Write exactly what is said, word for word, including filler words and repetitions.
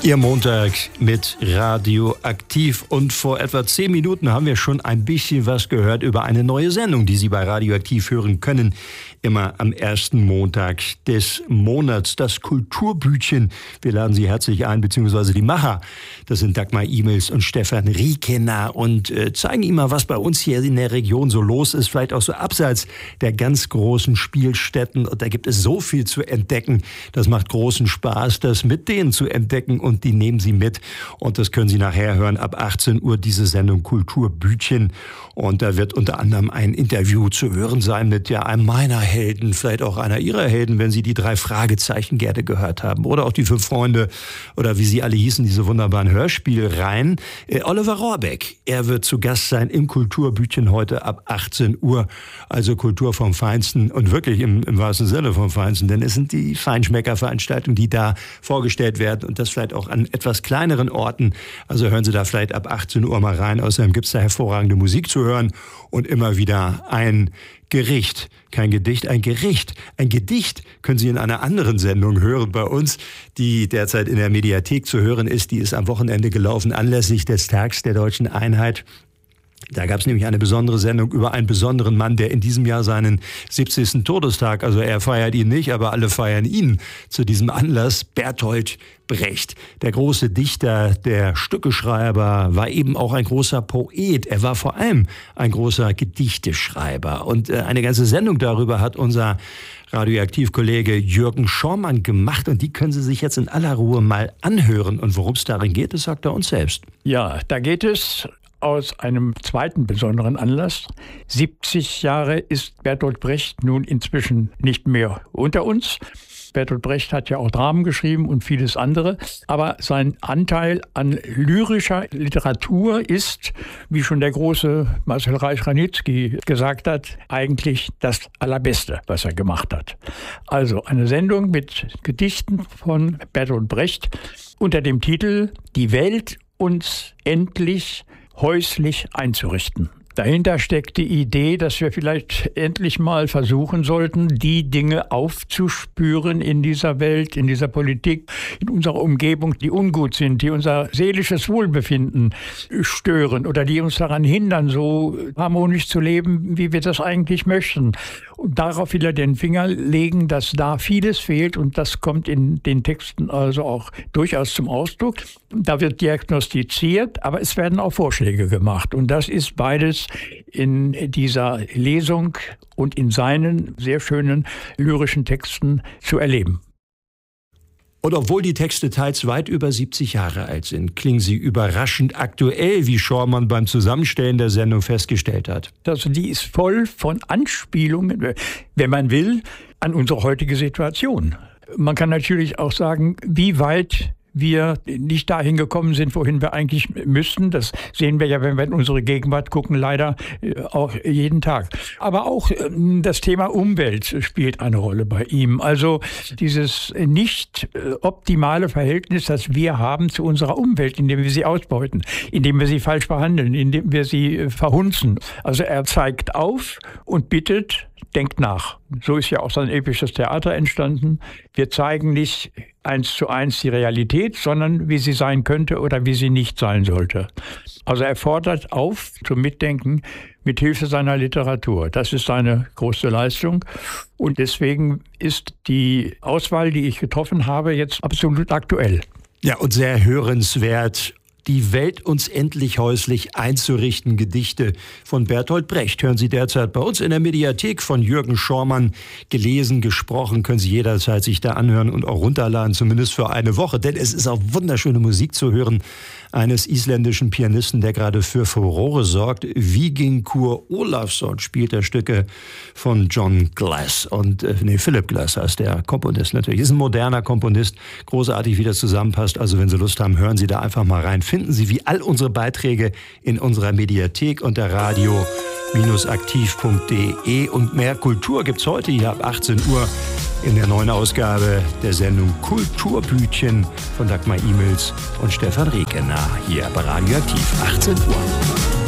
Ihr Montag mit Radioaktiv, und vor etwa zehn Minuten haben wir schon ein bisschen was gehört über eine neue Sendung, die Sie bei Radioaktiv hören können, immer am ersten Montag des Monats, das Kulturbütchen. Wir laden Sie herzlich ein, beziehungsweise die Macher, das sind Dagmar Imels und Stefan Riekener, und äh, zeigen Ihnen mal, was bei uns hier in der Region so los ist, vielleicht auch so abseits der ganz großen Spielstätten, und da gibt es so viel zu entdecken, das macht großen Spaß, das mit denen zu entdecken, und die nehmen Sie mit, und das können Sie nachher hören ab achtzehn Uhr, diese Sendung Kulturbütchen, und da wird unter anderem ein Interview zu hören sein mit ja einem meiner Helden, vielleicht auch einer Ihrer Helden, wenn Sie die drei Fragezeichen gerne gehört haben, oder auch die fünf Freunde, oder wie sie alle hießen, diese wunderbaren Hörspielreihen. Äh, Oliver Rohrbeck, er wird zu Gast sein im Kulturbütchen heute ab achtzehn Uhr, also Kultur vom Feinsten, und wirklich im, im wahrsten Sinne vom Feinsten, denn es sind die Feinschmecker-Veranstaltungen, die da vorgestellt werden, und das vielleicht auch an etwas kleineren Orten. Also hören Sie da vielleicht ab achtzehn Uhr mal rein. Außerdem gibt es da hervorragende Musik zu hören und immer wieder ein Gericht. Kein Gedicht, ein Gericht. Ein Gedicht können Sie in einer anderen Sendung hören bei uns, die derzeit in der Mediathek zu hören ist. Die ist am Wochenende gelaufen, anlässlich des Tags der Deutschen Einheit. Da gab es nämlich eine besondere Sendung über einen besonderen Mann, der in diesem Jahr seinen siebzigsten Todestag, also er feiert ihn nicht, aber alle feiern ihn zu diesem Anlass, Bertolt Brecht. Der große Dichter, der Stückeschreiber, war eben auch ein großer Poet. Er war vor allem ein großer Gedichteschreiber. Und eine ganze Sendung darüber hat unser Radioaktiv-Kollege Jürgen Schormann gemacht, und die können Sie sich jetzt in aller Ruhe mal anhören. Und worum es darin geht, das sagt er uns selbst. Ja, da geht es aus einem zweiten besonderen Anlass. siebzig Jahre ist Bertolt Brecht nun inzwischen nicht mehr unter uns. Bertolt Brecht hat ja auch Dramen geschrieben und vieles andere. Aber sein Anteil an lyrischer Literatur ist, wie schon der große Marcel Reich-Ranitzky gesagt hat, eigentlich das Allerbeste, was er gemacht hat. Also eine Sendung mit Gedichten von Bertolt Brecht unter dem Titel »Die Welt uns endlich häuslich einzurichten«. Dahinter steckt die Idee, dass wir vielleicht endlich mal versuchen sollten, die Dinge aufzuspüren in dieser Welt, in dieser Politik, in unserer Umgebung, die ungut sind, die unser seelisches Wohlbefinden stören oder die uns daran hindern, so harmonisch zu leben, wie wir das eigentlich möchten. Und darauf will er den Finger legen, dass da vieles fehlt, und das kommt in den Texten also auch durchaus zum Ausdruck. Da wird diagnostiziert, aber es werden auch Vorschläge gemacht, und das ist beides in dieser Lesung und in seinen sehr schönen lyrischen Texten zu erleben. Und obwohl die Texte teils weit über siebzig Jahre alt sind, klingen sie überraschend aktuell, wie Schormann beim Zusammenstellen der Sendung festgestellt hat. Also die ist voll von Anspielungen, wenn man will, an unsere heutige Situation. Man kann natürlich auch sagen, wie weit wir nicht dahin gekommen sind, wohin wir eigentlich müssten. Das sehen wir ja, wenn wir in unsere Gegenwart gucken, leider auch jeden Tag. Aber auch das Thema Umwelt spielt eine Rolle bei ihm. Also dieses nicht optimale Verhältnis, das wir haben zu unserer Umwelt, indem wir sie ausbeuten, indem wir sie falsch behandeln, indem wir sie verhunzen. Also er zeigt auf und bittet, denkt nach. So ist ja auch sein episches Theater entstanden. Wir zeigen nicht eins zu eins die Realität, sondern wie sie sein könnte oder wie sie nicht sein sollte. Also er fordert auf zum Mitdenken mit Hilfe seiner Literatur. Das ist seine große Leistung. Und deswegen ist die Auswahl, die ich getroffen habe, jetzt absolut aktuell. Ja, und sehr hörenswert. Die Welt uns endlich häuslich einzurichten, Gedichte von Bertolt Brecht. Hören Sie derzeit bei uns in der Mediathek von Jürgen Schormann. Gelesen, gesprochen, können Sie jederzeit sich da anhören und auch runterladen, zumindest für eine Woche. Denn es ist auch wunderschöne Musik zu hören eines isländischen Pianisten, der gerade für Furore sorgt. Víkingur Ólafsson spielt er Stücke von John Glass. Und äh, nee, Philip Glass heißt der Komponist natürlich. Ist ein moderner Komponist. Großartig, wie das zusammenpasst. Also wenn Sie Lust haben, hören Sie da einfach mal rein. Finden Sie wie all unsere Beiträge in unserer Mediathek unter radio aktiv punkt de. Und mehr Kultur gibt's heute hier ab achtzehn Uhr in der neuen Ausgabe der Sendung Kulturbütchen von Dagmar Imels und Stefan Riekener hier bei Radioaktiv, achtzehn Uhr.